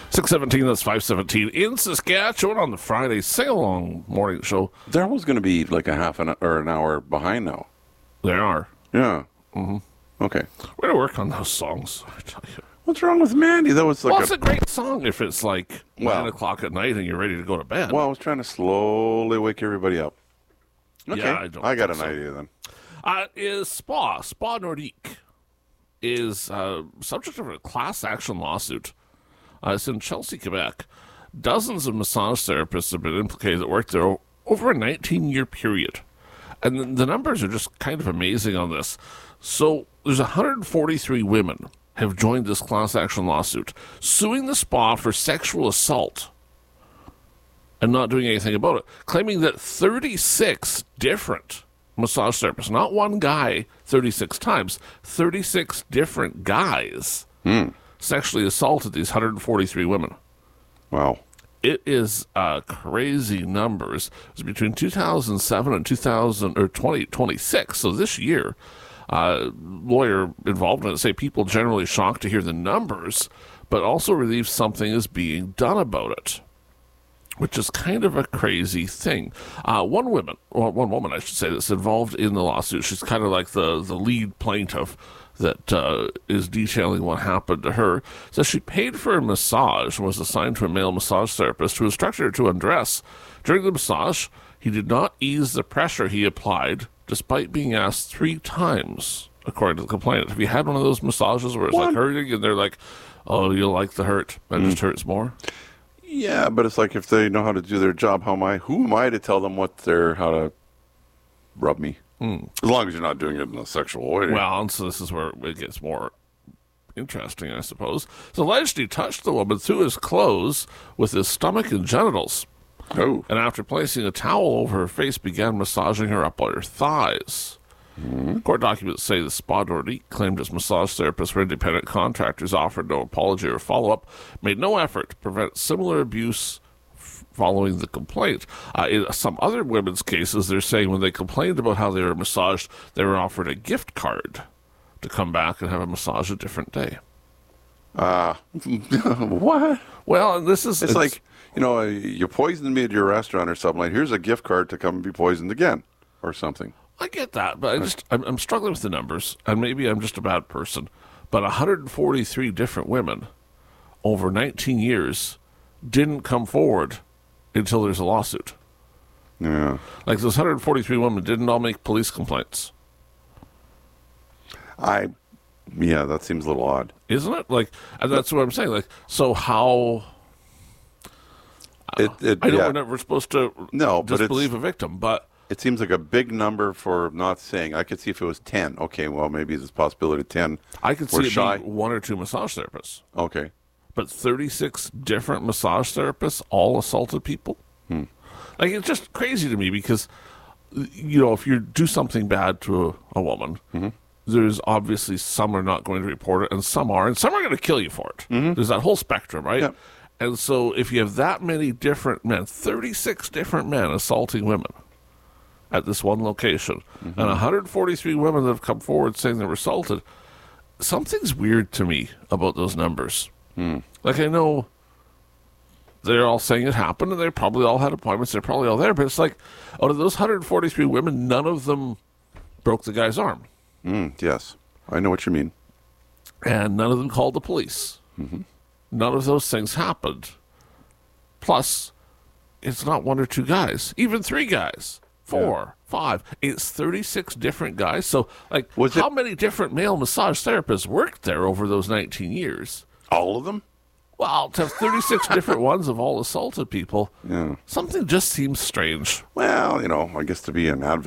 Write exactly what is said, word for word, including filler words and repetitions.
six seventeen, that's five seventeen in Saskatchewan on the Friday sing-along morning show. They're almost going to be like a half an or an hour behind now. They are. Yeah. Mm-hmm. Okay. We're going to work on those songs, I tell you. What's wrong with Mandy? That was like well, a, it's a great song if it's like well, nine o'clock at night and you're ready to go to bed. Well, I was trying to slowly wake everybody up. Okay. Yeah, I, don't I got an so. idea then. Uh, is Spa, Spa Nordique, is uh, subject of a class action lawsuit. Uh, it's in Chelsea, Quebec. Dozens of massage therapists have been implicated that worked there o- over a nineteen-year period. And the, the numbers are just kind of amazing on this. So there's one hundred forty-three women have joined this class action lawsuit, suing the spa for sexual assault and not doing anything about it, claiming that thirty-six different massage therapists, not one guy thirty-six times, thirty-six different guys mm. sexually assaulted these one hundred forty-three women. Wow. It is uh, crazy numbers. It was between two thousand seven and two thousand or twenty twenty-six. So this year, uh, lawyer involved in it say people generally shocked to hear the numbers, but also relieved something is being done about it, which is kind of a crazy thing. Uh, one woman, well, one woman, I should say, that's involved in the lawsuit. She's kind of like the the lead plaintiff that uh, is detailing what happened to her. Says she paid for a massage and was assigned to a male massage therapist who instructed her to undress. During the massage, he did not ease the pressure he applied, despite being asked three times, according to the complainant. Have you had one of those massages where it's what? like hurting and they're like, oh, you'll like the hurt, that mm. just hurts more? Yeah, but it's like if they know how to do their job, how am I? Who am I to tell them what they're how to rub me? Mm. As long as you're not doing it in a sexual way. Well, and so this is where it gets more interesting, I suppose. So alleged he touched the woman through his clothes with his stomach and genitals. Oh. And after placing a towel over her face, began massaging her up on her thighs. Mm-hmm. Court documents say the Spa Nordique claimed his massage therapists were independent contractors, offered no apology or follow-up, made no effort to prevent similar abuse f- following the complaint. Uh, in some other women's cases, they're saying when they complained about how they were massaged, they were offered a gift card to come back and have a massage a different day. Uh, what? Well, and this is... It's, it's like, you know, you poisoned me at your restaurant or something. Like, here's a gift card to come and be poisoned again or something. I get that, but I just, I'm, I'm struggling with the numbers, and maybe I'm just a bad person, but one hundred forty-three different women over nineteen years didn't come forward until there's a lawsuit. Yeah. Like those one hundred forty-three women didn't all make police complaints. I, yeah, that seems a little odd. Isn't it? Like, and that's what I'm saying. Like, so how... It, it, I know yeah. we're never supposed to no, but disbelieve a victim, but... It seems like a big number for not saying. I could see if it was ten. Okay, well, maybe there's a possibility of ten. I could see it shy. being one or two massage therapists. Okay. But thirty-six different massage therapists all assaulted people? Hmm. Like, it's just crazy to me because, you know, if you do something bad to a, a woman, mm-hmm. there's obviously some are not going to report it and some are, and some are going to kill you for it. Mm-hmm. There's that whole spectrum, right? Yep. And so if you have that many different men, thirty-six different men assaulting women at this one location, mm-hmm. and one hundred forty-three women that have come forward saying they were assaulted, something's weird to me about those numbers. Mm. Like, I know they're all saying it happened, and they probably all had appointments, they're probably all there, but it's like, out of those one hundred forty-three women, none of them broke the guy's arm. Mm, yes, I know what you mean. And none of them called the police. Mm-hmm. None of those things happened. Plus, it's not one or two guys, even three guys. Four, yeah. five. It's thirty-six different guys. So, like, Was how it, many different male massage therapists worked there over those nineteen years? All of them? Well, to have thirty-six different ones of all assaulted people, yeah. something just seems strange. Well, you know, I guess to be an advocate